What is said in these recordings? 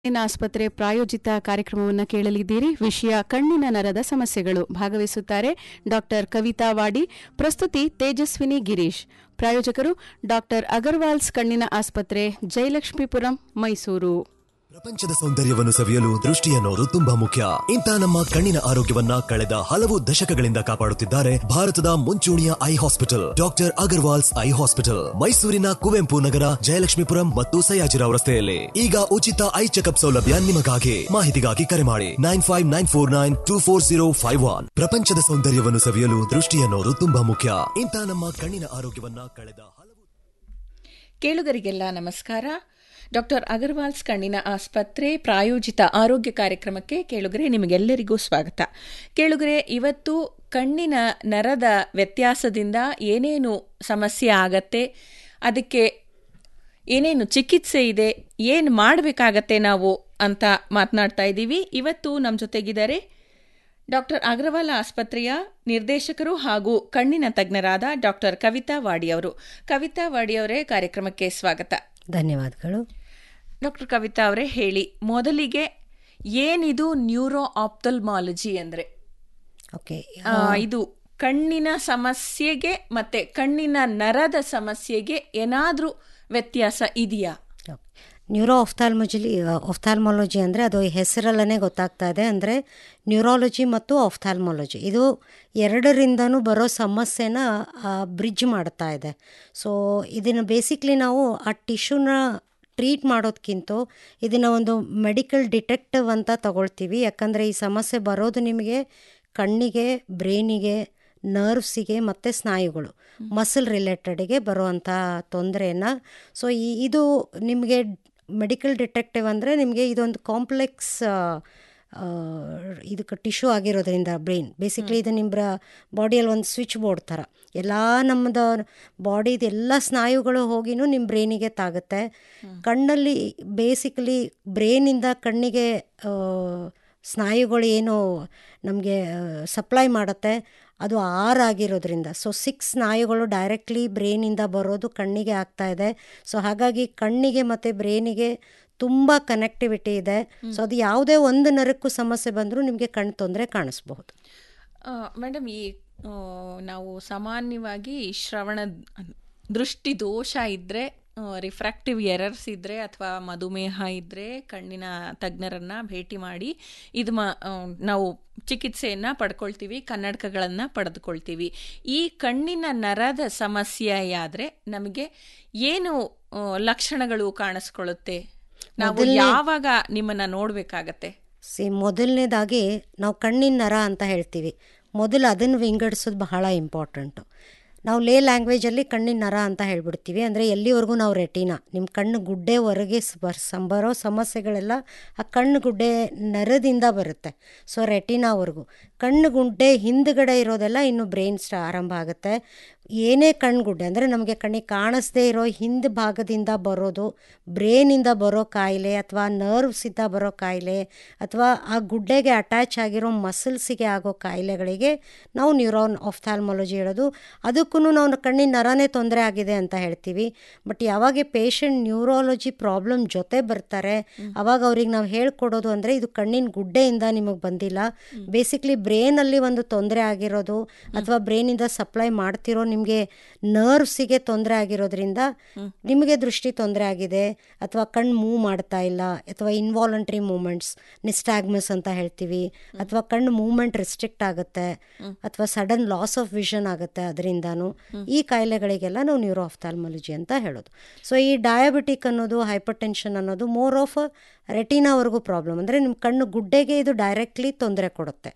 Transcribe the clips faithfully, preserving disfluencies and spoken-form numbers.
ಕಣ್ಣಿನ ಆಸ್ಪತ್ರೆ ಪ್ರಾಯೋಜಿತ ಕಾರ್ಯಕ್ರಮವನ್ನು ಕೇಳಲಿದ್ದೀರಿ. ವಿಷಯ ಕಣ್ಣಿನ ನರದ ಸಮಸ್ಯೆಗಳು. ಭಾಗವಹಿಸುತ್ತಾರೆ ಡಾಕ್ಟರ್ ಕವಿತಾ ವಾಡಿ. ಪ್ರಸ್ತುತಿ ತೇಜಸ್ವಿನಿ ಗಿರೀಶ್. ಪ್ರಾಯೋಜಕರು ಡಾಕ್ಟರ್ ಅಗರ್ವಾಲ್ಸ್ ಕಣ್ಣಿನ ಆಸ್ಪತ್ರೆ, ಜಯಲಕ್ಷ್ಮೀಪುರಂ, ಮೈಸೂರು. ಪ್ರಪಂಚದ ಸೌಂದರ್ಯವನ್ನು ಸವಿಯಲು ದೃಷ್ಟಿ ಅನ್ನೋದು ತುಂಬಾ ಮುಖ್ಯ. ಇಂಥ ನಮ್ಮ ಕಣ್ಣಿನ ಆರೋಗ್ಯವನ್ನ ಕಳೆದ ಹಲವು ದಶಕಗಳಿಂದ ಕಾಪಾಡುತ್ತಿದ್ದಾರೆ ಭಾರತದ ಮುಂಚೂಣಿಯ I hospital, doctor Agarwal's I hospital, ಮೈಸೂರಿನ ಕುವೆಂಪು ನಗರ, ಜಯಲಕ್ಷ್ಮೀಪುರಂ ಮತ್ತು ಸಯಾಜಿರಾವ್ ರಸ್ತೆಯಲ್ಲಿ. ಈಗ ಉಚಿತ ಐ ಚೆಕಪ್ ಸೌಲಭ್ಯ ನಿಮಗಾಗಿ. ಮಾಹಿತಿಗಾಗಿ ಕರೆ ಮಾಡಿ nine five nine four nine two four zero five one. ಪ್ರಪಂಚದ ಸೌಂದರ್ಯವನ್ನು ಸವಿಯಲು ದೃಷ್ಟಿ ಅನ್ನೋದು ತುಂಬಾ ಮುಖ್ಯ. ಇಂಥ ನಮ್ಮ ಕಣ್ಣಿನ ಆರೋಗ್ಯವನ್ನ ಕಳೆದ ಹಲವು. ಕೇಳುಗರಿಗೆಲ್ಲ ನಮಸ್ಕಾರ. ಡಾಕ್ಟರ್ ಅಗರ್ವಾಲ್ಸ್ ಕಣ್ಣಿನ ಆಸ್ಪತ್ರೆ ಪ್ರಾಯೋಜಿತ ಆರೋಗ್ಯ ಕಾರ್ಯಕ್ರಮಕ್ಕೆ ಕೇಳುಗರೆ ನಿಮಗೆಲ್ಲರಿಗೂ ಸ್ವಾಗತ. ಕೇಳುಗರೆ, ಇವತ್ತು ಕಣ್ಣಿನ ನರದ ವ್ಯತ್ಯಾಸದಿಂದ ಏನೇನು ಸಮಸ್ಯೆ ಆಗತ್ತೆ, ಅದಕ್ಕೆ ಏನೇನು ಚಿಕಿತ್ಸೆ ಇದೆ, ಏನು ಮಾಡಬೇಕಾಗತ್ತೆ ನಾವು ಅಂತ ಮಾತನಾಡ್ತಾ ಇದ್ದೀವಿ. ಇವತ್ತು ನಮ್ಮ ಜೊತೆಗಿದ್ದಾರೆ ಡಾಕ್ಟರ್ ಅಗರ್ವಾಲ್ ಆಸ್ಪತ್ರೆಯ ನಿರ್ದೇಶಕರು ಹಾಗೂ ಕಣ್ಣಿನ ತಜ್ಞರಾದ ಡಾಕ್ಟರ್ ಕವಿತಾ ವಾಡಿ ಅವರು. ಕವಿತಾ ವಾಡಿ ಅವರೇ, ಕಾರ್ಯಕ್ರಮಕ್ಕೆ ಸ್ವಾಗತ. ಧನ್ಯವಾದಗಳು. ಡಾಕ್ಟರ್ ಕವಿತಾ ಅವರೇ, ಹೇಳಿ ಮೊದಲಿಗೆ ಏನಿದು ನ್ಯೂರೋ ಆಪ್ಥಲ್ಮಾಲಜಿ ಅಂದರೆ? ಓಕೆ, ಇದು ಕಣ್ಣಿನ ಸಮಸ್ಯೆಗೆ ಮತ್ತೆ ಕಣ್ಣಿನ ನರದ ಸಮಸ್ಯೆಗೆ ಏನಾದರೂ ವ್ಯತ್ಯಾಸ ಇದೆಯಾ? ನ್ಯೂರೋ ಆಫ್ಥಾಲ್ಮೊಜಿ ಆಫ್ಥಾಲ್ಮಾಲಜಿ ಅಂದರೆ ಅದು ಹೆಸರಲ್ಲೇ ಗೊತ್ತಾಗ್ತಾ ಇದೆ. ಅಂದರೆ ನ್ಯೂರಾಲಜಿ ಮತ್ತು ಆಫ್ಥಾಲ್ಮಾಲಜಿ ಇದು ಎರಡರಿಂದನೂ ಬರೋ ಸಮಸ್ಯೆನ ಬ್ರಿಡ್ಜ್ ಮಾಡ್ತಾ ಇದೆ. ಸೊ ಇದನ್ನು ಬೇಸಿಕ್ಲಿ ನಾವು ಆ ಟಿಶ್ಯೂನ ಟ್ರೀಟ್ ಮಾಡೋದಕ್ಕಿಂತ ಇದನ್ನು ಒಂದು ಮೆಡಿಕಲ್ ಡಿಟೆಕ್ಟಿವ್ ಅಂತ ತಗೊಳ್ತೀವಿ. ಯಾಕಂದರೆ ಈ ಸಮಸ್ಯೆ ಬರೋದು ನಿಮಗೆ ಕಣ್ಣಿಗೆ, ಬ್ರೈನಿಗೆ, ನರ್ವ್ಸಿಗೆ ಮತ್ತು ಸ್ನಾಯುಗಳು, ಮಸಲ್ ರಿಲೇಟೆಡ್ಗೆ ಬರುವಂಥ ತೊಂದರೆಯನ್ನು. ಸೊ ಈ ಇದು ನಿಮಗೆ ಮೆಡಿಕಲ್ ಡಿಟೆಕ್ಟಿವ್ ಅಂದರೆ ನಿಮಗೆ ಇದೊಂದು ಕಾಂಪ್ಲೆಕ್ಸ್ ಇದಕ್ಕೆ ಟಿಶ್ಯೂ ಆಗಿರೋದ್ರಿಂದ ಬ್ರೈನ್ ಬೇಸಿಕ್ಲಿ ಇದು ನಿಮ್ಮ ಬಾಡಿಯಲ್ಲಿ ಒಂದು ಸ್ವಿಚ್ ಬೋರ್ಡ್ ಥರ ಎಲ್ಲ ನಮ್ಮದು ಬಾಡಿದು ಎಲ್ಲ ಸ್ನಾಯುಗಳು ಹೋಗಿನೂ ನಿಮ್ಮ ಬ್ರೈನಿಗೆ ತಾಗುತ್ತೆ. ಕಣ್ಣಲ್ಲಿ ಬೇಸಿಕಲಿ ಬ್ರೈನಿಂದ ಕಣ್ಣಿಗೆ ಸ್ನಾಯುಗಳು ಏನು ನಮಗೆ ಸಪ್ಲೈ ಮಾಡುತ್ತೆ ಅದು ಆರು ಆಗಿರೋದ್ರಿಂದ, ಸೊ ಸಿಕ್ಸ್ ಸ್ನಾಯುಗಳು ಡೈರೆಕ್ಟ್ಲಿ ಬ್ರೈನಿಂದ ಬರೋದು ಕಣ್ಣಿಗೆ ಆಗ್ತಾಯಿದೆ. ಸೊ ಹಾಗಾಗಿ ಕಣ್ಣಿಗೆ ಮತ್ತು ಬ್ರೈನಿಗೆ ತುಂಬ ಕನೆಕ್ಟಿವಿಟಿ ಇದೆ. ಸೊ ಅದು ಯಾವುದೇ ಒಂದು ನರಕ್ಕೂ ಸಮಸ್ಯೆ ಬಂದರೂ ನಿಮಗೆ ಕಣ್ಣು ತೊಂದರೆ ಕಾಣಿಸ್ಬಹುದು. ಮೇಡಮ್, ಈ ನಾವು ಸಾಮಾನ್ಯವಾಗಿ ಶ್ರವಣ ದೃಷ್ಟಿ ದೋಷ ಇದ್ದರೆ, ರಿಫ್ರಾಕ್ಟಿವ್ ಎರರ್ಸ್ ಇದ್ದರೆ ಅಥವಾ ಮಧುಮೇಹ ಇದ್ದರೆ ಕಣ್ಣಿನ ತಜ್ಞರನ್ನು ಭೇಟಿ ಮಾಡಿ ಇದು ಮಾ ನಾವು ಚಿಕಿತ್ಸೆಯನ್ನು ಪಡ್ಕೊಳ್ತೀವಿ, ಕನ್ನಡಕಗಳನ್ನು ಪಡೆದುಕೊಳ್ತೀವಿ. ಈ ಕಣ್ಣಿನ ನರದ ಸಮಸ್ಯೆಯಾದರೆ ನಮಗೆ ಏನು ಲಕ್ಷಣಗಳು ಕಾಣಿಸ್ಕೊಳ್ಳುತ್ತೆ? ನಾವು ಯಾವಾಗ ನಿಮ್ಮನ್ನು ನೋಡಬೇಕಾಗತ್ತೆ? ಸಿ ಮೊದಲನೇದಾಗಿ ನಾವು ಕಣ್ಣಿನ ನರ ಅಂತ ಹೇಳ್ತೀವಿ. ಮೊದಲು ಅದನ್ನು ವಿಂಗಡಿಸೋದು ಬಹಳ ಇಂಪಾರ್ಟೆಂಟು. ನಾವು ಲೇ ಲ್ಯಾಂಗ್ವೇಜಲ್ಲಿ ಕಣ್ಣಿನ ನರ ಅಂತ ಹೇಳ್ಬಿಡ್ತೀವಿ. ಅಂದರೆ ಎಲ್ಲಿವರೆಗೂ ನಾವು ರೆಟಿನಾ, ನಿಮ್ಮ ಕಣ್ಣು ಗುಡ್ಡೆವರೆಗೆ ಬರೋ ಸಮಸ್ಯೆಗಳೆಲ್ಲ ಆ ಕಣ್ಣು ಗುಡ್ಡೆ ನರದಿಂದ ಬರುತ್ತೆ. ಸೊ ರೆಟಿನಾವರೆಗೂ. ಕಣ್ಣು ಗುಡ್ಡೆ ಹಿಂದುಗಡೆ ಇರೋದೆಲ್ಲ ಇನ್ನು ಬ್ರೈನ್ ಸ್ಟ ಆರಂಭ ಆಗುತ್ತೆ. ಏನೇ ಕಣ್ಣುಗುಡ್ಡೆ ಅಂದರೆ ನಮಗೆ ಕಣ್ಣಿಗೆ ಕಾಣಿಸ್ದೇ ಇರೋ ಹಿಂದೆ ಭಾಗದಿಂದ ಬರೋದು, ಬ್ರೈನಿಂದ ಬರೋ ಕಾಯಿಲೆ ಅಥವಾ ನರ್ವ್ಸಿಂದ ಬರೋ ಕಾಯಿಲೆ ಅಥವಾ ಆ ಗುಡ್ಡೆಗೆ ಅಟ್ಯಾಚ್ ಆಗಿರೋ ಮಸಲ್ಸಿಗೆ ಆಗೋ ಕಾಯಿಲೆಗಳಿಗೆ ನಾವು ನ್ಯೂರಾನ್ ಆಫ್ಥಾಲ್ಮಾಲಜಿ ಹೇಳೋದು. ಅದಕ್ಕೂ ನಾವು ಕಣ್ಣಿನ ನರನೇ ತೊಂದರೆ ಆಗಿದೆ ಅಂತ ಹೇಳ್ತೀವಿ. ಬಟ್ ಯಾವಾಗ ಪೇಷಂಟ್ ನ್ಯೂರಾಲಜಿ ಪ್ರಾಬ್ಲಮ್ ಜೊತೆ ಬರ್ತಾರೆ ಅವಾಗ ಅವ್ರಿಗೆ ನಾವು ಹೇಳ್ಕೊಡೋದು ಅಂದರೆ ಇದು ಕಣ್ಣಿನ ಗುಡ್ಡೆಯಿಂದ ನಿಮಗೆ ಬಂದಿಲ್ಲ, ಬೇಸಿಕ್ಲಿ ಬ್ರೈನಲ್ಲಿ ಒಂದು ತೊಂದರೆ ಆಗಿರೋದು ಅಥವಾ ಬ್ರೈನಿಂದ ಸಪ್ಲೈ ಮಾಡ್ತಿರೋ ನಿಮಗೆ ನರ್ವ್ಸಿಗೆ ತೊಂದರೆ ಆಗಿರೋದ್ರಿಂದ ನಿಮಗೆ ದೃಷ್ಟಿ ತೊಂದರೆ ಆಗಿದೆ ಅಥವಾ ಕಣ್ಣು ಮೂವ್ ಮಾಡ್ತಾ ಇಲ್ಲ ಅಥವಾ ಇನ್ವಾಲಂಟ್ರಿ ಮೂಮೆಂಟ್ಸ್, ನಿಸ್ಟಾಗ್ಮಸ್ ಅಂತ ಹೇಳ್ತೀವಿ, ಅಥವಾ ಕಣ್ಣು ಮೂವ್ಮೆಂಟ್ ರಿಸ್ಟ್ರಿಕ್ಟ್ ಆಗುತ್ತೆ ಅಥವಾ ಸಡನ್ ಲಾಸ್ ಆಫ್ ವಿಷನ್ ಆಗುತ್ತೆ. ಅದರಿಂದನೂ ಈ ಕಾಯಿಲೆಗಳಿಗೆಲ್ಲ ನಾವು ನ್ಯೂರೋ ಆಫ್ಥಾಲ್ಮಾಲಜಿ ಅಂತ ಹೇಳೋದು. ಸೊ ಈ ಡಯಾಬಿಟಿಕ್ ಅನ್ನೋದು, ಹೈಪರ್ ಟೆನ್ಷನ್ ಅನ್ನೋದು ಮೋರ್ ಆಫ್ ರೆಟಿನಾವರೆಗೂ ಪ್ರಾಬ್ಲಮ್. ಅಂದರೆ ನಿಮ್ಮ ಕಣ್ಣು ಗುಡ್ಡೆಗೆ ಇದು ಡೈರೆಕ್ಟ್ಲಿ ತೊಂದರೆ ಕೊಡುತ್ತೆ.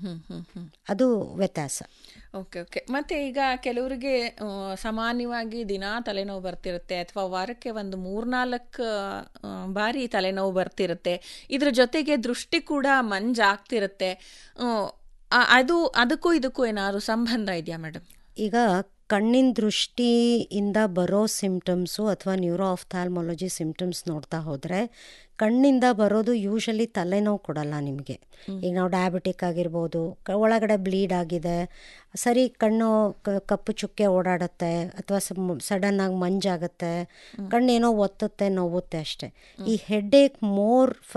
ಅದು ವ್ಯತ್ಯಾಸ. ಓಕೆ ಓಕೆ ಮತ್ತೆ ಈಗ ಕೆಲವರಿಗೆ ಸಾಮಾನ್ಯವಾಗಿ ದಿನ ತಲೆನೋವು ಬರ್ತಿರುತ್ತೆ ಅಥವಾ ವಾರಕ್ಕೆ ಒಂದು ಮೂರ್ನಾಲ್ಕು ಬಾರಿ ತಲೆನೋವು ಬರ್ತಿರುತ್ತೆ. ಇದ್ರ ಜೊತೆಗೆ ದೃಷ್ಟಿ ಕೂಡ ಮಂಜಾಗ್ತಿರುತ್ತೆ. ಅದು ಅದಕ್ಕೂ ಇದಕ್ಕೂ ಏನಾದ್ರು ಸಂಬಂಧ ಇದೆಯಾ ಮೇಡಮ್? ಈಗ ಕಣ್ಣಿನ ದೃಷ್ಟಿಯಿಂದ ಬರೋ ಸಿಂಪ್ಟಮ್ಸು ಅಥವಾ ನ್ಯೂರೋ ಆಫ್ಥಾಲ್ಮಾಲಜಿ ಸಿಂಪ್ಟಮ್ಸ್ ನೋಡ್ತಾ ಹೋದರೆ ಕಣ್ಣಿಂದ ಬರೋದು ಯೂಶಲಿ ತಲೆನೋವು ಕೊಡಲ್ಲ ನಿಮಗೆ. ಈಗ ನಾವು ಡಯಾಬಿಟಿಕ್ ಆಗಿರ್ಬೋದು, ಒಳಗಡೆ ಬ್ಲೀಡ್ ಆಗಿದೆ, ಸರಿ ಕಣ್ಣು ಕಪ್ಪು ಚುಕ್ಕೆ ಓಡಾಡುತ್ತೆ ಅಥವಾ ಸಡನ್ನಾಗಿ ಮಂಜಾಗುತ್ತೆ, ಕಣ್ಣೇನೋ ಒತ್ತುತ್ತೆ, ನೋವುತ್ತೆ ಅಷ್ಟೇ. ಈ ಹೆಡ್ಏಕ್ ಮೋರ್